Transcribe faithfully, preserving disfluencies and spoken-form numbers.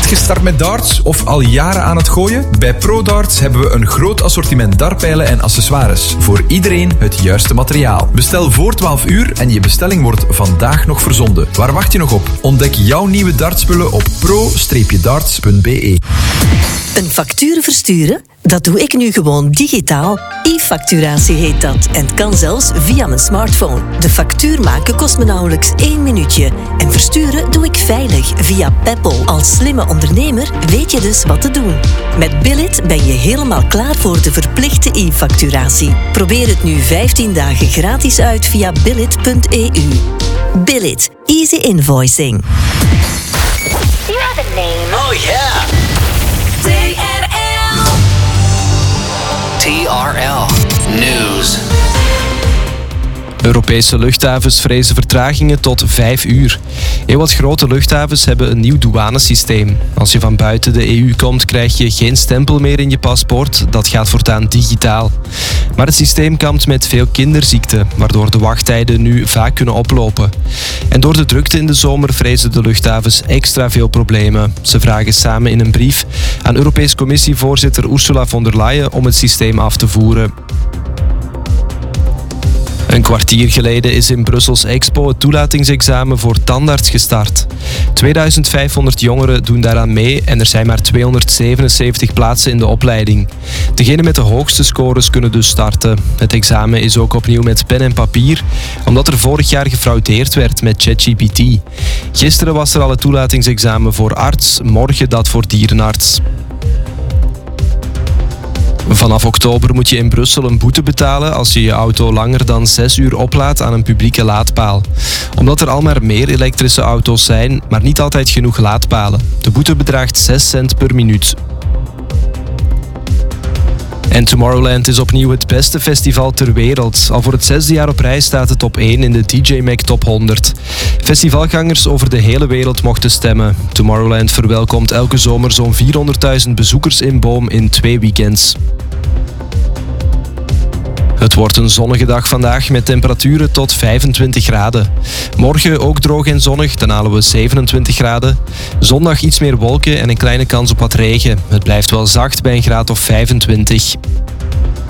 gestart met darts of al jaren aan het gooien? Bij ProDarts hebben we een groot assortiment dartpijlen en accessoires. Voor iedereen het juiste materiaal. Bestel voor twaalf uur en je bestelling wordt vandaag nog verzonden. Waar wacht je nog op? Ontdek jouw nieuwe dartspullen op pro darts punt b e. Een factuur versturen? Dat doe ik nu gewoon digitaal. E-facturatie heet dat en kan zelfs via mijn smartphone. De factuur maken kost me nauwelijks één minuutje. En versturen doe ik veilig via Peppol. Als slimme ondernemer weet je dus wat te doen. Met Billit ben je helemaal klaar voor de verplichte e-facturatie. Probeer het nu vijftien dagen gratis uit via billit punt e u. Billit. Easy invoicing. You have a name. Oh yeah. T R L. T R L News. Europese luchthavens vrezen vertragingen tot vijf uur. Heel wat grote luchthavens hebben een nieuw douanesysteem. Als je van buiten de E U komt, krijg je geen stempel meer in je paspoort. Dat gaat voortaan digitaal. Maar het systeem kampt met veel kinderziekten, waardoor de wachttijden nu vaak kunnen oplopen. En door de drukte in de zomer vrezen de luchthavens extra veel problemen. Ze vragen samen in een brief aan Europese Commissievoorzitter Ursula von der Leyen om het systeem af te voeren. Een kwartier geleden is in Brussels Expo het toelatingsexamen voor tandarts gestart. tweeduizend vijfhonderd jongeren doen daaraan mee en er zijn maar tweehonderdzevenenzeventig plaatsen in de opleiding. Degenen met de hoogste scores kunnen dus starten. Het examen is ook opnieuw met pen en papier, omdat er vorig jaar gefraudeerd werd met ChatGPT. Gisteren was er al het toelatingsexamen voor arts, morgen dat voor dierenarts. Vanaf oktober moet je in Brussel een boete betalen als je je auto langer dan zes uur oplaadt aan een publieke laadpaal. Omdat er al maar meer elektrische auto's zijn, maar niet altijd genoeg laadpalen. De boete bedraagt zes cent per minuut. En Tomorrowland is opnieuw het beste festival ter wereld. Al voor het zesde jaar op rij staat het op één in de D J Mag Top honderd. Festivalgangers over de hele wereld mochten stemmen. Tomorrowland verwelkomt elke zomer zo'n vierhonderdduizend bezoekers in Boom in twee weekends. Het wordt een zonnige dag vandaag met temperaturen tot vijfentwintig graden. Morgen ook droog en zonnig, dan halen we zevenentwintig graden. Zondag iets meer wolken en een kleine kans op wat regen. Het blijft wel zacht bij een graad of vijfentwintig.